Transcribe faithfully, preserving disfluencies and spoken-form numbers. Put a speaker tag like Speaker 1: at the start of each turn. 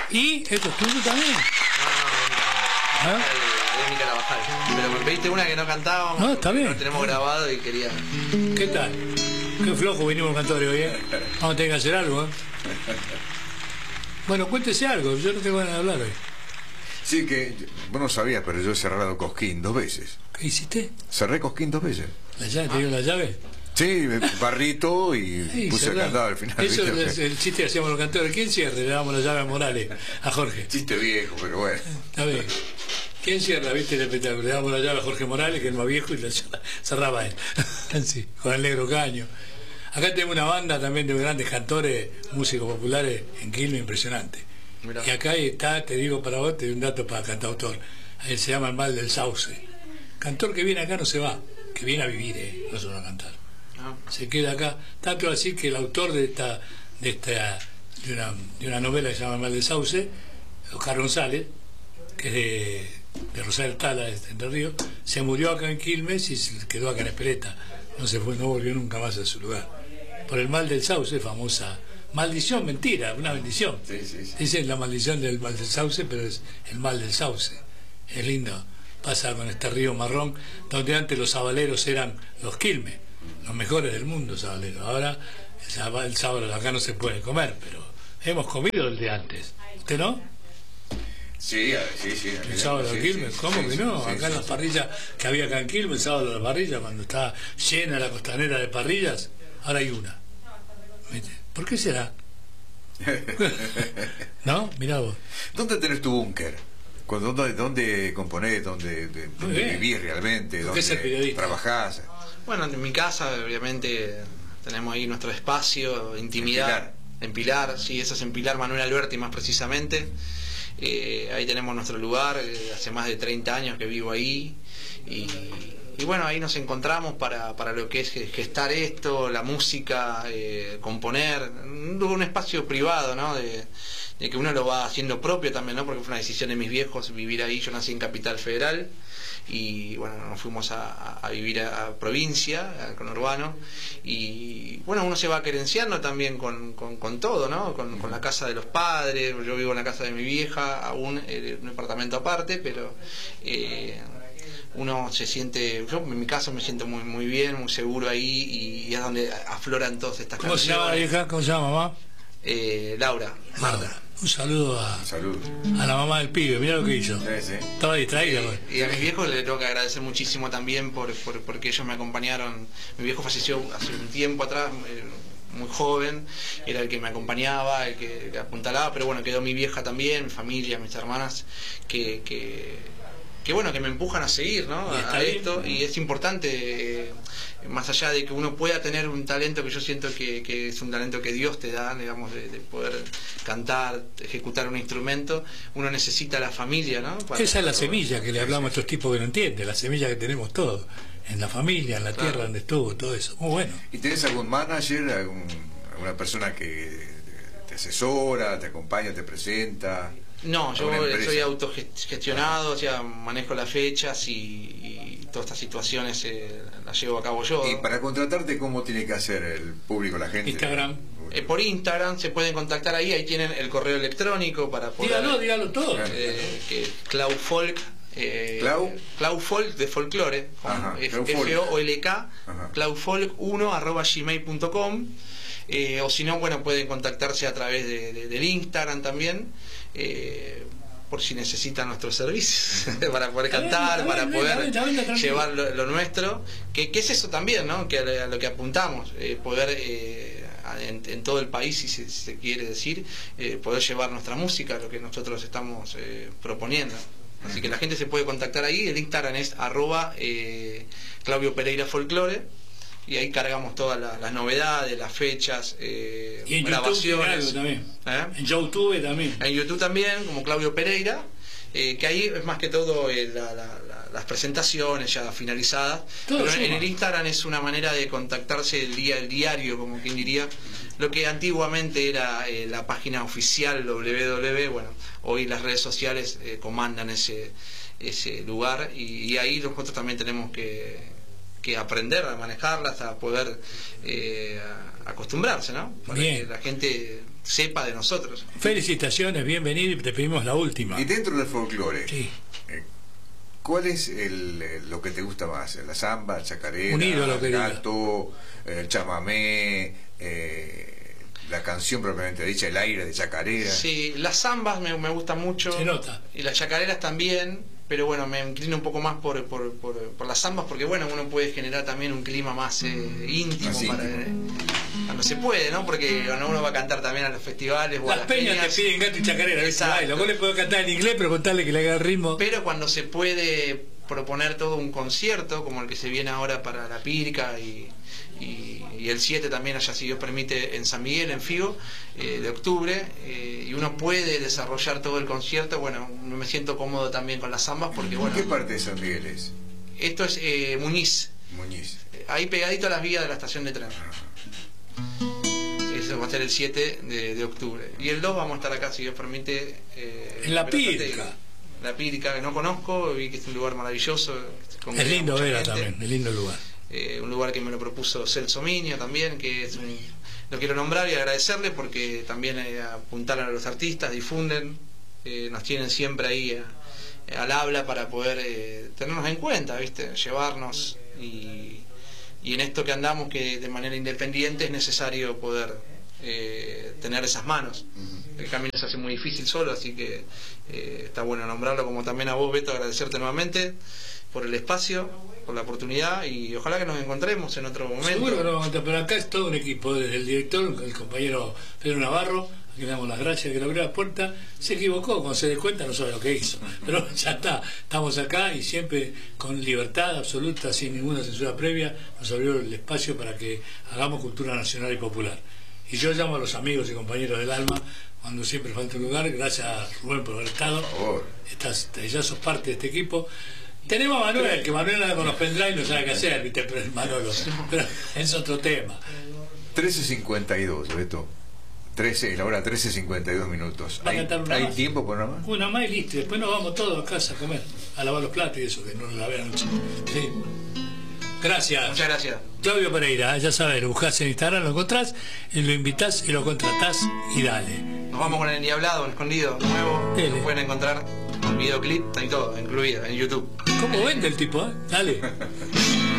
Speaker 1: ¿Y esto es tuyo también?
Speaker 2: No, no, no. ¿Ah? Es mi Carabajal. Pero me pediste una que no cantábamos.
Speaker 1: No, está bien.
Speaker 2: Lo tenemos grabado y quería...
Speaker 1: ¿Qué tal? Qué flojo venimos cantores hoy, ¿eh? Vamos a tener que hacer algo, ¿eh? Bueno, cuéntese algo, yo no tengo ganas de hablar hoy.
Speaker 3: Sí, que vos no sabías, pero yo he cerrado Cosquín dos veces.
Speaker 1: ¿Qué hiciste?
Speaker 3: Cerré Cosquín dos veces.
Speaker 1: ¿La llave? ¿Te dio la llave?
Speaker 3: Sí, barrito y
Speaker 1: Sí,
Speaker 3: puse el
Speaker 1: cerrado.
Speaker 3: candado al final.
Speaker 1: Eso
Speaker 3: ¿viste?
Speaker 1: es el chiste que hacíamos los cantores. ¿Quién cierra? Le damos la llave a Morales, a Jorge.
Speaker 3: Chiste viejo, pero bueno.
Speaker 1: Está bien. ¿Quién cierra? ¿Viste el espectáculo? Le damos la llave a Jorge Morales, que es el más viejo, y la cerraba él. Sí, con el negro caño. Acá tengo una banda también de grandes cantores, músicos populares en Quilmes, impresionante. Mirá. Y acá está, te digo para vos, te doy un dato para cantautor. Él se llama El Mal del Sauce. Cantor que viene acá no se va, que viene a vivir, eh, no solo a cantar. Ah. Se queda acá, tanto así que el autor de esta, de esta, de una, de una novela que se llama El Mal del Sauce, Oscar González, que es de, de Rosario Tala, de Entre Ríos, se murió acá en Quilmes y se quedó acá en Espereta. No se fue, no volvió nunca más a su lugar. Por el mal del sauce, famosa maldición, mentira, una bendición. Sí, sí, sí. Dicen la maldición del mal del sauce, pero es el mal del sauce. Es lindo. Pasa con este río marrón, donde antes los sabaleros eran los Quilmes, los mejores del mundo sabaleros. Ahora el sábado acá no se puede comer, pero hemos comido el de antes. ¿Usted no?
Speaker 3: Sí, sí, sí.
Speaker 1: El sábado de Quilmes, ¿cómo que no? Acá en las parrillas que había acá en Quilmes, el sábado de las parrillas, cuando estaba llena la costanera de parrillas, ahora hay una. ¿Viste? ¿Por qué será? ¿No? Mirá vos.
Speaker 3: ¿Dónde tenés tu búnker? ¿Dónde, dónde componés? ¿Dónde, de, dónde vivís realmente? ¿Dónde trabajás?
Speaker 2: Bueno, en mi casa, obviamente, tenemos ahí nuestro espacio, intimidad. En Pilar, en Pilar sí, eso es en Pilar Manuel Alberti más precisamente. Eh, ahí tenemos nuestro lugar, eh, hace más de treinta años que vivo ahí. Y... Y bueno, ahí nos encontramos para, para lo que es gestar esto, la música, eh, componer, un, un espacio privado, ¿no? De, de que uno lo va haciendo propio también, ¿no? Porque fue una decisión de mis viejos vivir ahí. Yo nací en Capital Federal y bueno, nos fuimos a, a vivir a, a provincia, al conurbano, y bueno, uno se va querenciando también con, con, con todo, ¿no? Con, con la casa de los padres. Yo vivo en la casa de mi vieja, aún en un departamento aparte, pero... Eh, uno se siente, yo en mi caso me siento muy muy bien, muy seguro ahí, y es donde afloran todas estas
Speaker 1: ¿Cómo
Speaker 2: canciones.
Speaker 1: ¿Cómo se llama la hija? ¿Cómo se llama, mamá?
Speaker 2: Eh, Laura, Marta.
Speaker 1: Un saludo a,
Speaker 3: Un saludo
Speaker 1: a la mamá del pibe, mirá lo que hizo.
Speaker 3: Sí, sí.
Speaker 1: Estaba distraída.
Speaker 2: Eh, y a mis viejos les tengo que agradecer muchísimo también por, por porque ellos me acompañaron. Mi viejo falleció hace un tiempo atrás, eh, muy joven, era el que me acompañaba, el que, que apuntalaba, pero bueno, quedó mi vieja también, mi familia, mis hermanas, que... que que bueno, que me empujan a seguir, ¿no? A, a esto, y es importante, eh, más allá de que uno pueda tener un talento, que yo siento que, que es un talento que Dios te da, digamos, de, de poder cantar, ejecutar un instrumento, uno necesita la familia, ¿no?
Speaker 1: Para Esa es la semilla que le hablamos a estos tipos que no entienden, la semilla que tenemos todos, en la familia, en la claro. tierra donde estuvo, todo eso, muy bueno.
Speaker 3: ¿Y tenés algún manager, algún, alguna persona que te asesora, te acompaña, te presenta?
Speaker 2: No, yo soy autogestionado, o sea, manejo las fechas y, y todas estas situaciones eh, las llevo a cabo yo.
Speaker 3: ¿Y para contratarte cómo tiene que hacer el público, la gente?
Speaker 1: Instagram.
Speaker 2: Eh, por Instagram se pueden contactar ahí, ahí tienen el correo electrónico para poder...
Speaker 1: Dígalo, dígalo todo.
Speaker 2: Eh, que Claufolk, eh,
Speaker 3: Clau
Speaker 2: Claufolk de folclore, F O L K, claufolk uno arroba gmail punto com. Eh, o si no, bueno, pueden contactarse a través de, de, del Instagram también, eh, por si necesitan nuestros servicios para poder cantar, para poder llevar lo, lo nuestro, que, que es eso también, ¿no? Que a lo que apuntamos, eh, poder eh, en, en todo el país, si se, si se quiere decir, eh, poder llevar nuestra música, lo que nosotros estamos eh, proponiendo. Así que la gente se puede contactar ahí, el Instagram es arroba eh, Claudio Pereira Folklore, y ahí cargamos todas las, las novedades, las fechas, eh,
Speaker 1: y en
Speaker 2: grabaciones.
Speaker 1: YouTube también.
Speaker 2: ¿Eh?
Speaker 1: En YouTube también.
Speaker 2: En YouTube también, como Claudio Pereira, eh, que ahí es más que todo eh, la, la, la, las presentaciones ya finalizadas. Todo pero en el Instagram es una manera de contactarse el día el diario, como quien diría, lo que antiguamente era eh, la página oficial doble u doble u doble u, bueno, hoy las redes sociales eh, comandan ese, ese lugar, y, y ahí nosotros también tenemos que que aprender a manejarlas, a poder eh, a acostumbrarse, ¿no? Para
Speaker 1: Bien.
Speaker 2: que la gente sepa de nosotros.
Speaker 1: Felicitaciones, bienvenido, y te pedimos la última.
Speaker 3: Y dentro del folclore,
Speaker 1: sí.
Speaker 3: eh, ¿cuál es el, lo que te gusta más? ¿La samba, el chacarera,
Speaker 1: el
Speaker 3: gato, el chamamé, eh, la canción propiamente dicha, el aire de chacarera?
Speaker 2: Sí, las zambas me, me gustan mucho.
Speaker 1: Se nota.
Speaker 2: Y las chacareras también, pero bueno, me inclino un poco más por, por, por, por las zambas, porque bueno, uno puede generar también un clima más eh, íntimo,
Speaker 3: más
Speaker 2: para, eh, cuando se puede, ¿no? Porque cuando uno va a cantar también a los festivales o
Speaker 1: las
Speaker 2: a las
Speaker 1: peñas
Speaker 2: peñas,
Speaker 1: te piden gato y chacarera,
Speaker 2: exacto.
Speaker 1: Vos le podés cantar en inglés, pero contarle que le haga el ritmo.
Speaker 2: Pero cuando se puede proponer todo un concierto, como el que se viene ahora para la Pirca y, y, y el siete también, allá si Dios permite, en San Miguel, en Figo, eh, de octubre, eh, y uno puede desarrollar todo el concierto, bueno, me siento cómodo también con las zambas, porque bueno...
Speaker 3: ¿Qué parte de San Miguel es?
Speaker 2: Esto es eh, Muñiz.
Speaker 3: Muñiz.
Speaker 2: Ahí pegadito a las vías de la estación de tren. Eso va a ser el siete de, de octubre. Y el dos vamos a estar acá, si Dios permite... Eh,
Speaker 1: en la Pirca.
Speaker 2: La Pirca, que no conozco, vi que es un lugar maravilloso.
Speaker 1: Es lindo ver también, es lindo lugar.
Speaker 2: Eh, un lugar que me lo propuso Celso Miño también, que es un, lo quiero nombrar y agradecerle porque también eh, apuntaron a los artistas, difunden, eh, nos tienen siempre ahí eh, al habla para poder eh, tenernos en cuenta, ¿viste? Llevarnos y, y en esto que andamos, que de manera independiente es necesario poder eh, tener esas manos. El camino se hace muy difícil solo, así que eh, está bueno nombrarlo, como también a vos, Beto, agradecerte nuevamente por el espacio, por la oportunidad, y ojalá que nos encontremos en otro momento.
Speaker 1: Seguro que nos vamos a encontrar, pero acá es todo un equipo, desde el director, el compañero Pedro Navarro, a quien le damos las gracias, que le abrió la puerta, se equivocó, cuando se dé cuenta no sabe lo que hizo, pero ya está, estamos acá y siempre con libertad absoluta, sin ninguna censura previa, nos abrió el espacio para que hagamos cultura nacional y popular. Y yo llamo a los amigos y compañeros del alma, cuando siempre falta un lugar, gracias a Rubén por haber estado, estás, ya sos parte de este equipo. Tenemos a Manuel, que Manuel anda con los pendrive y no sabe qué hacer, ¿viste? Pero el Manolo, pero es otro tema.
Speaker 3: trece cincuenta y dos, Beto. trece, la hora trece cincuenta y dos minutos. ¿Hay, ¿hay tiempo por nada más?
Speaker 1: Una más y listo, y después nos vamos todos a casa a comer, a lavar los platos y eso, que no lo lavé anoche. Sí. Gracias.
Speaker 2: Muchas gracias.
Speaker 1: Claudio Pereira, ya sabes, lo buscás en Instagram, lo encontrás, y lo invitás y lo contratás y dale.
Speaker 2: Nos vamos con el Endiablado, el escondido, nuevo. Dele. Lo pueden encontrar, el videoclip, y todo, incluido en YouTube.
Speaker 1: ¿Cómo vende el tipo, eh? Dale.